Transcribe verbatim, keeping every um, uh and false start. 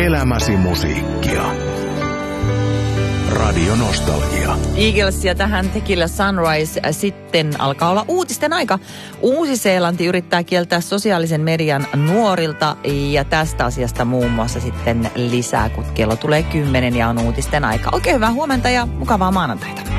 Elämäsi musiikkia. Radio Nostalgia. Eagles ja tähän Tequila Sunrise. Sitten alkaa olla uutisten aika. Uusi-Seelanti yrittää kieltää sosiaalisen median nuorilta ja tästä asiasta muun muassa sitten lisää, kun kello tulee kymmenen ja on uutisten aika. Oikein hyvää huomenta ja mukavaa maanantaita.